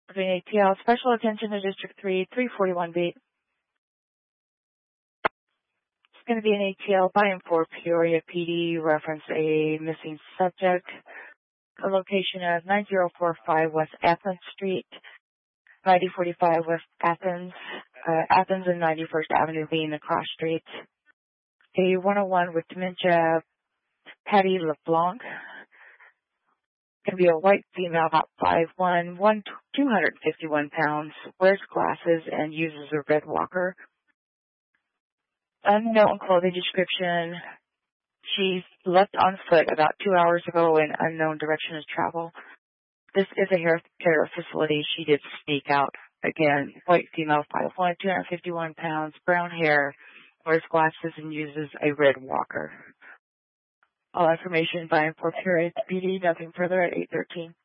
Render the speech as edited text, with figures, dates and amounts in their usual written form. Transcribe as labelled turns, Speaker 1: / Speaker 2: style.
Speaker 1: Doing ATL, special attention to District 3, 341 beat. It's going to be an ATL by and for Peoria PD, reference a missing subject. A location of 9045 West Athens Street, 9045 West Athens, Athens and 91st Avenue being the cross streets. A 101 with dementia, Patty LeBlanc. Going to be a white female, about 5'1", 251 pounds, wears glasses and uses a red walker. Unknown clothing description. She left on foot about 2 hours ago in unknown direction of travel. This is a hair care facility. She did sneak out. Again, white female, 5'1", 251 pounds, brown hair, wears glasses and uses a red walker. All information by and for Peoria PD. Nothing further at 8:13.